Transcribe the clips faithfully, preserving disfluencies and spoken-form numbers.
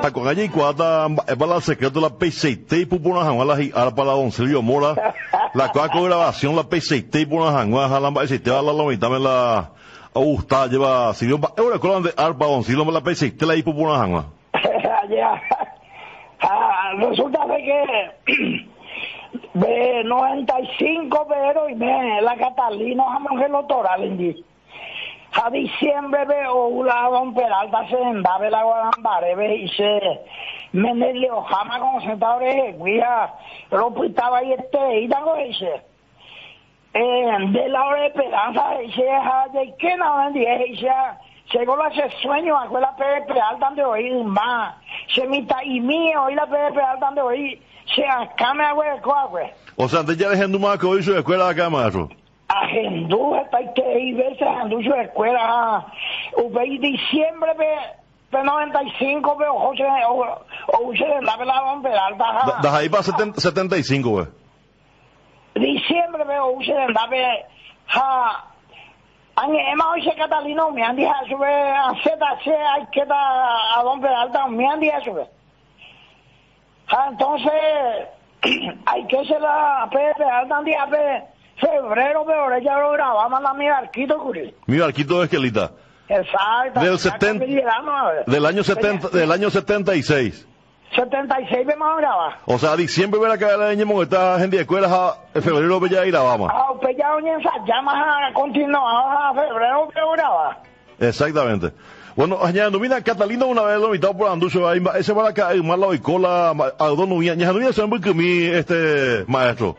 A con allí cuata para el secreto la P seis T por una jangua la hiar para don Silvio Mora. La cuaca grabación la P seis T por una jangua la P seis T la la mitad me la gusta lleva Silvio. Ahora con de arpa don Silvio la P seis T la hipo por una jangua. Ya. Resulta que de noventa y cinco pero y me la Catalina jamón que lo toral indi. A diciembre veo la don Peralta se andaba la guarambare ve y se me nelio jama con sentadores guía lo pitaba ahí este y tango ese eh de la hora de esperanza ese de que no vendí ese llegó la ese sueño a la P P Peralta de hoy más se mita y mío y la P P Peralta de hoy se acá me hago el coagüe. O sea, antes ya dejando más que hoy su escuela acá, maestro. Agendú, está ahí que hay veces agendú su escuela. En diciembre de noventa y cinco, pero José, o José de la Don Peralta. Da ahí para setenta y cinco, güey. Diciembre, pero José de la ha. Anh em hoy se Catalina, me han dicho sobre a Z C, hay que dar a Don Peralta, me han dicho sobre. Entonces, hay que ser la P P Peralta, un día febrero, pero ella lo grababa a mi barquito, Curi. Mi barquito de Esquelita. Exacto. Del setenta, del año setenta, del año setenta y seis. setenta y seis vamos a grabar. O sea, diciembre verá que la niña esta gente de escuela en febrero pues ya grabamos. Ah, pues ya doña ensayamos a continuar a febrero pero graba. Exactamente. Bueno, añadiendo, mira, Catalina una vez lo invitado por Anducho, ese para acá, más la oicola, a dos nubias, ya no saben que mi, este, maestro.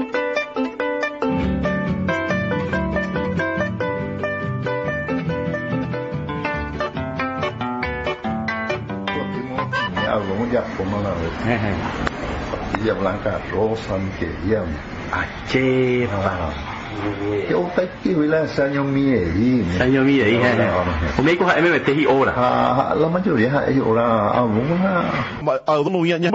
Vamos ya como la vez. Pastilla blanca rosa, mi querida. Ache, Yo te quiero ir a ensayo mi ahí. Ensayo mi ahí. Un médico M B T y hora. Ah, la mayoría es hora. Ah, a dos nubias.